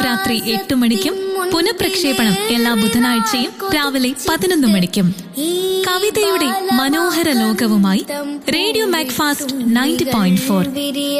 രാത്രി 8 മണിക്കും പുനഃപ്രക്ഷേപണം എല്ലാ ബുധനാഴ്ചയും രാവിലെ 11 മണിക്കും. കവിതയുടെ മനോഹര ലോകവുമായി റേഡിയോ മാക്ഫാസ്റ്റ് 90.4.